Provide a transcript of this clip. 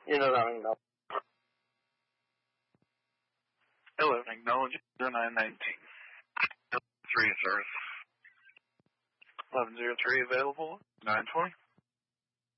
Hello, acknowledge 0919. 3 service. 1103 available, 920.